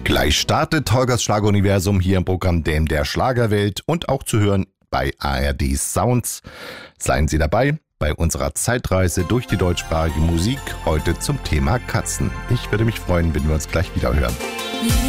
Gleich startet Holgers Schlageruniversum hier im Programm Dame der Schlagerwelt und auch zu hören bei ARD Sounds. Seien Sie dabei bei unserer Zeitreise durch die deutschsprachige Musik, heute zum Thema Katzen. Ich würde mich freuen, wenn wir uns gleich wieder hören.